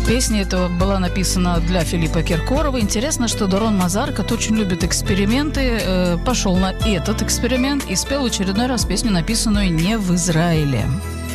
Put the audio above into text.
Песня эта была написана для Филиппа Киркорова. Интересно, что Дорон Мазар, очень любит эксперименты, пошел на этот эксперимент и спел в очередной раз песню, написанную не в Израиле.